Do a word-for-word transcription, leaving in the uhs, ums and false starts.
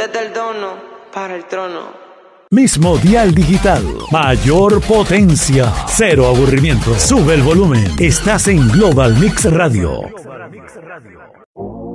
Desde el dono para el trono. Mismo dial digital, mayor potencia, cero aburrimiento. Sube el volumen. Estás en Global Mix Radio.